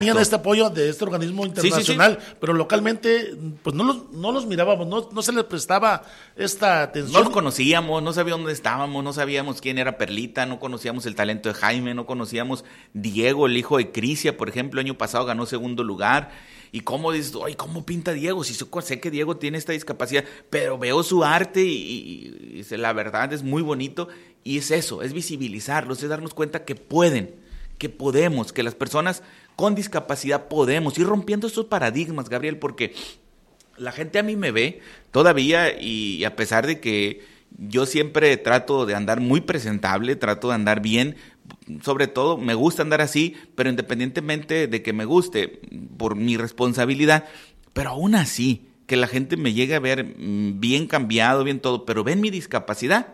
Tenían este apoyo de este organismo internacional, sí. Pero localmente pues no los mirábamos, no se les prestaba esta atención. No los conocíamos, no sabíamos dónde estábamos, no sabíamos quién era Perlita, no conocíamos el talento de Jaime, no conocíamos Diego, el hijo de Crisia, por ejemplo, el año pasado ganó 2º lugar. Y cómo dices, ay, ¿cómo pinta Diego? Si sé que Diego tiene esta discapacidad, pero veo su arte y la verdad es muy bonito. Y es eso, es visibilizarlos, es darnos cuenta que pueden, que podemos, que las personas con discapacidad podemos ir rompiendo estos paradigmas, Gabriel, porque la gente a mí me ve todavía y a pesar de que yo siempre trato de andar muy presentable, trato de andar bien, sobre todo me gusta andar así, pero independientemente de que me guste, por mi responsabilidad, pero aún así, que la gente me llegue a ver bien cambiado, bien todo, pero ven mi discapacidad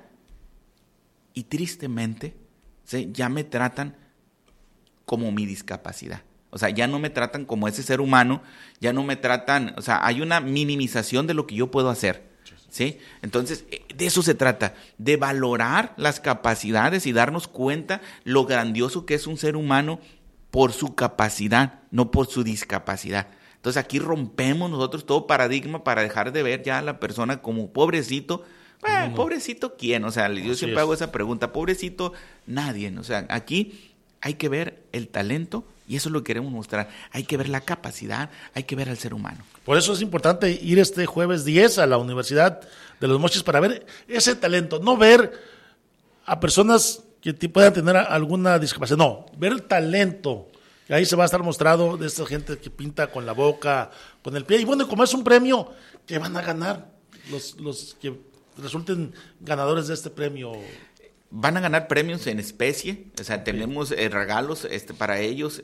y tristemente, ¿sí?, ya me tratan como mi discapacidad. O sea, ya no me tratan como ese ser humano, ya no me tratan, o sea, hay una minimización de lo que yo puedo hacer, ¿sí? Entonces, de eso se trata, de valorar las capacidades y darnos cuenta lo grandioso que es un ser humano por su capacidad, no por su discapacidad. Entonces, aquí rompemos nosotros todo paradigma para dejar de ver ya a la persona como pobrecito. ¿Pobrecito quién? O sea, yo siempre hago esa pregunta, pobrecito nadie. O sea, aquí hay que ver el talento y eso es lo que queremos mostrar. Hay que ver la capacidad, hay que ver al ser humano. Por eso es importante ir este jueves 10 a la Universidad de Los Mochis para ver ese talento, no ver a personas que puedan tener alguna discapacidad, no, ver el talento. Y ahí se va a estar mostrado de esta gente que pinta con la boca, con el pie. Y bueno, como es un premio, que van a ganar los que resulten ganadores de este premio. Van a ganar premios en especie, o sea, tenemos regalos para ellos,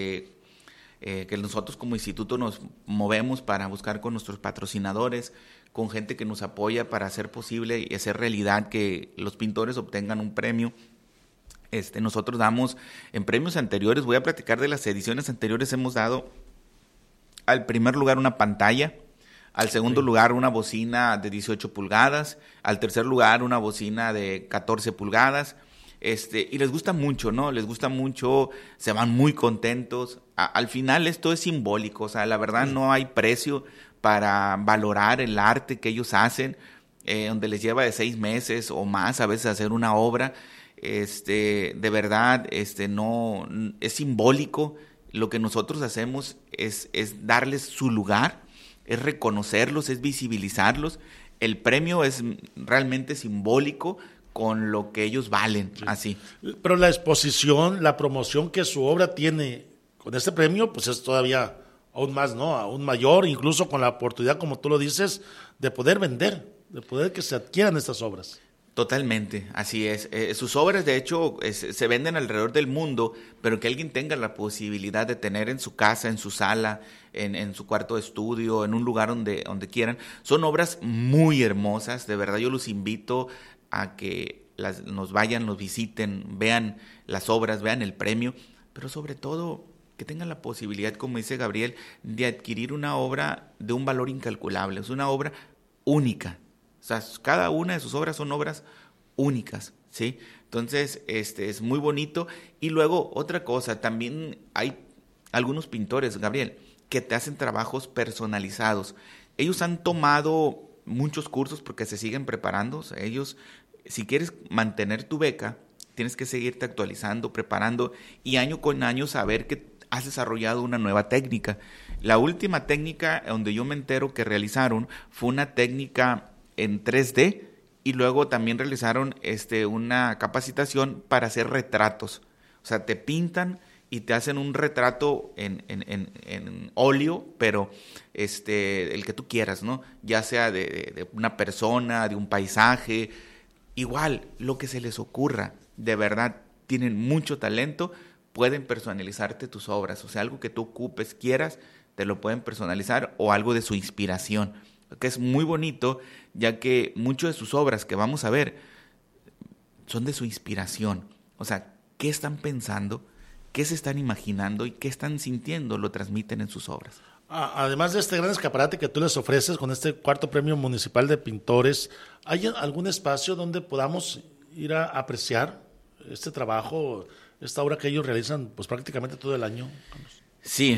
que nosotros como instituto nos movemos para buscar con nuestros patrocinadores, con gente que nos apoya para hacer posible y hacer realidad que los pintores obtengan un premio. Nosotros damos en premios anteriores, voy a platicar de las ediciones anteriores, hemos dado al primer lugar una pantalla, al segundo lugar una bocina de 18 pulgadas, al tercer lugar una bocina de 14 pulgadas, y les gusta mucho, ¿no? Les gusta mucho, se van muy contentos. Al final esto es simbólico, o sea, la verdad no hay precio para valorar el arte que ellos hacen, donde les lleva de 6 meses o más a veces hacer una obra, de verdad, no, es simbólico. Lo que nosotros hacemos es darles su lugar, es reconocerlos, es visibilizarlos. El premio es realmente simbólico con lo que ellos valen, sí. Así. Pero la exposición, la promoción que su obra tiene con este premio, pues es todavía aún más, ¿no? Aún mayor, incluso con la oportunidad, como tú lo dices, de poder vender, de poder que se adquieran estas obras. Totalmente, así es. Sus obras, de hecho, se venden alrededor del mundo, pero que alguien tenga la posibilidad de tener en su casa, en su sala, en su cuarto de estudio, en un lugar donde quieran. Son obras muy hermosas, de verdad yo los invito a que nos vayan, los visiten, vean las obras, vean el premio, pero sobre todo que tengan la posibilidad, como dice Gabriel, de adquirir una obra de un valor incalculable. Es una obra única. O sea, cada una de sus obras son obras únicas, ¿sí? Entonces, es muy bonito. Y luego, otra cosa, también hay algunos pintores, Gabriel, que te hacen trabajos personalizados. Ellos han tomado muchos cursos porque se siguen preparando. O sea, ellos, si quieres mantener tu beca, tienes que seguirte actualizando, preparando y año con año saber que has desarrollado una nueva técnica. La última técnica donde yo me entero que realizaron fue una técnica en 3D y luego también realizaron una capacitación para hacer retratos. O sea, te pintan y te hacen un retrato en óleo, pero el que tú quieras, ¿no? Ya sea de una persona, de un paisaje, igual, lo que se les ocurra. De verdad, tienen mucho talento, pueden personalizarte tus obras. O sea, algo que tú ocupes, quieras, te lo pueden personalizar o algo de su inspiración. Que es muy bonito, ya que muchas de sus obras que vamos a ver son de su inspiración. O sea, ¿qué están pensando? ¿Qué se están imaginando? ¿Y qué están sintiendo? Lo transmiten en sus obras. Además de este gran escaparate que tú les ofreces con este 4º Premio Municipal de Pintores, ¿hay algún espacio donde podamos ir a apreciar este trabajo, esta obra que ellos realizan pues prácticamente todo el año? Sí,